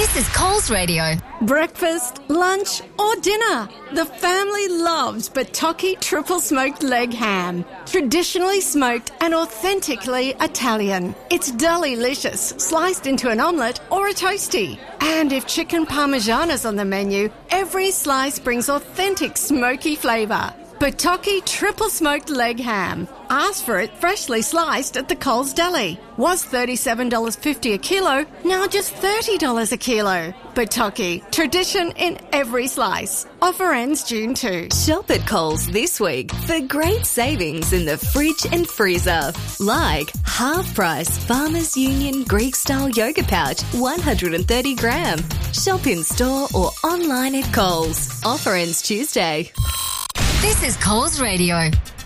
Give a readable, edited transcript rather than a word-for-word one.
This is Coles Radio. Breakfast, lunch or dinner. The family loves Batocchi triple smoked leg ham. Traditionally smoked and authentically Italian. It's delicious, sliced into an omelette or a toastie. And if chicken parmesan is on the menu, every slice brings authentic smoky flavour. Batocchi triple smoked leg ham. Ask for it freshly sliced at the Coles Deli. Was $37.50 a kilo, now just $30 a kilo. Batocchi, tradition in every slice. Offer ends June 2. Shop at Coles this week for great savings in the fridge and freezer. Like half price Farmers Union Greek style yoga pouch, 130 gram. Shop in store or online at Coles. Offer ends Tuesday. This is Coles Radio.